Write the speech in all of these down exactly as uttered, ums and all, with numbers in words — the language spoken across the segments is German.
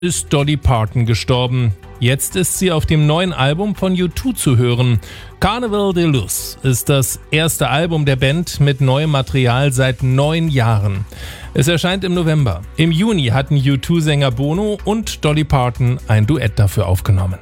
ist Dolly Parton gestorben. Jetzt ist sie auf dem neuen Album von U zwei zu hören. Carnaval de Luz ist das erste Album der Band mit neuem Material seit neun Jahren. Es erscheint im November. Im Juni hatten U zwei-Sänger Bono und Dolly Parton ein Duett dafür aufgenommen.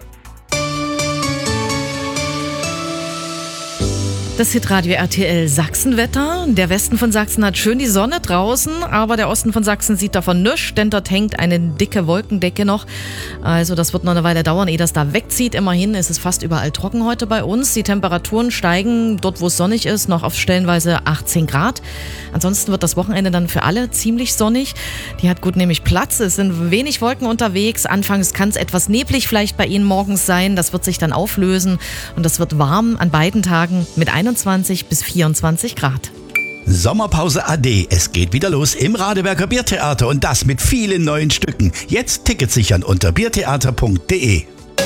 Das Hitradio R T L Sachsenwetter. Der Westen von Sachsen hat schön die Sonne draußen, aber der Osten von Sachsen sieht davon nichts, denn dort hängt eine dicke Wolkendecke noch. Also das wird noch eine Weile dauern, ehe das da wegzieht. Immerhin ist es fast überall trocken heute bei uns. Die Temperaturen steigen dort, wo es sonnig ist, noch auf stellenweise achtzehn Grad. Ansonsten wird das Wochenende dann für alle ziemlich sonnig. Die hat gut nämlich Platz. Es sind wenig Wolken unterwegs. Anfangs kann es etwas neblig vielleicht bei Ihnen morgens sein. Das wird sich dann auflösen und das wird warm an beiden Tagen mit einundzwanzig bis vierundzwanzig Grad. Sommerpause A D. Es geht wieder los im Radeberger Biertheater und das mit vielen neuen Stücken. Jetzt Tickets sichern unter biertheater punkt de.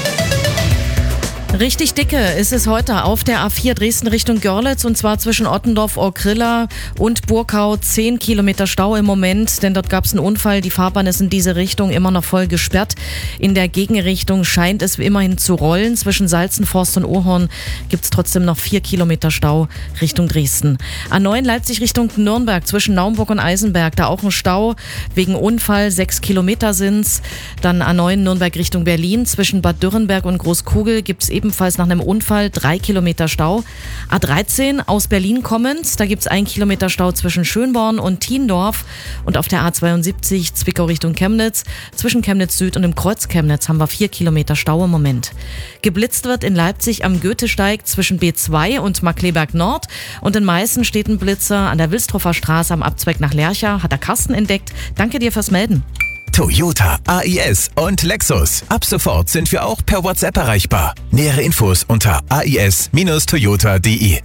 Richtig dicke ist es heute auf der A vier Dresden Richtung Görlitz und zwar zwischen Ottendorf, Orkrilla und Burkau. zehn Kilometer Stau im Moment, denn dort gab es einen Unfall. Die Fahrbahn ist in diese Richtung immer noch voll gesperrt. In der Gegenrichtung scheint es immerhin zu rollen. Zwischen Salzenforst und Ohorn gibt es trotzdem noch vier Kilometer Stau Richtung Dresden. A neun Leipzig Richtung Nürnberg zwischen Naumburg und Eisenberg. Da auch ein Stau wegen Unfall. Sechs Kilometer sind's. Dann A neun Nürnberg Richtung Berlin. Zwischen Bad Dürrenberg und Großkugel gibt es eben ebenfalls nach einem Unfall drei Kilometer Stau. A dreizehn aus Berlin kommend, da gibt es einen Kilometer Stau zwischen Schönborn und Thiendorf. Und auf der A zweiundsiebzig Zwickau Richtung Chemnitz, zwischen Chemnitz Süd und dem Kreuz Chemnitz haben wir vier Kilometer Stau im Moment. Geblitzt wird in Leipzig am Goethesteig zwischen B zwei und Markkleeberg Nord. Und in Meißen steht ein Blitzer an der Wilstroffer Straße am Abzweig nach Lercha, hat der Carsten entdeckt. Danke dir fürs Melden. Toyota, A I S und Lexus. Ab sofort sind wir auch per WhatsApp erreichbar. Nähere Infos unter a i s Bindestrich toyota punkt de.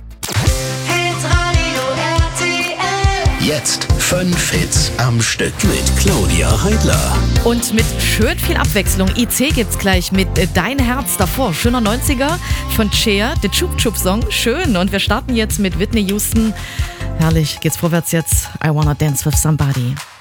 Jetzt fünf Hits am Stück mit Claudia Heidler. Und mit schön viel Abwechslung. I C gibt's gleich mit Dein Herz davor. Schöner neunziger von Cher, der Chup Chup Song. Schön. Und wir starten jetzt mit Whitney Houston. Herrlich, geht's vorwärts jetzt. I Wanna Dance with Somebody.